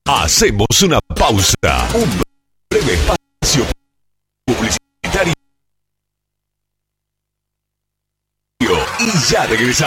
Hacemos una pausa, un breve espacio publicitario y ya regresamos.